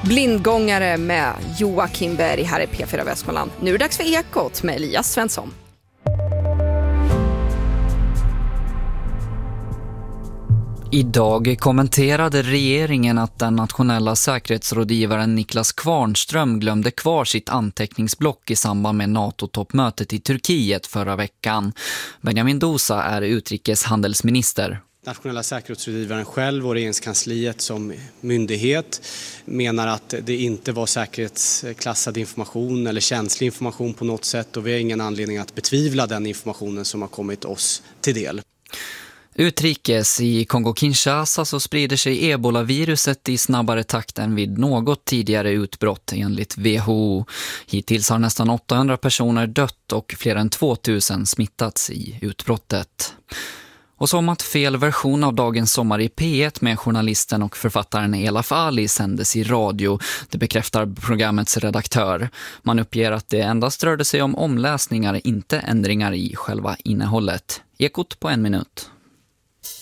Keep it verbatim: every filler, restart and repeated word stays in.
Blindgångare med Joakim Berg här i P fyra Västmanland. Nu är det dags för Ekot med Elias Svensson. Idag kommenterade regeringen att den nationella säkerhetsrådgivaren Niklas Kvarnström glömde kvar sitt anteckningsblock i samband med NATO-toppmötet i Turkiet förra veckan. Benjamin Dosa är utrikeshandelsminister. Nationella säkerhetsrådgivaren själv och regeringskansliet som myndighet menar att det inte var säkerhetsklassad information eller känslig information på något sätt, och vi har ingen anledning att betvivla den informationen som har kommit oss till del. Utrikes i Kongo-Kinshasa så sprider sig ebola-viruset i snabbare takt än vid något tidigare utbrott enligt W H O. Hittills har nästan åttahundra personer dött och fler än tvåtusen smittats i utbrottet. Och som att fel version av Dagens sommar i P ett med journalisten och författaren Elaf Ali sändes i radio. Det bekräftar programmets redaktör. Man uppger att det endast rörde sig om omläsningar, inte ändringar i själva innehållet. Ekot på en minut.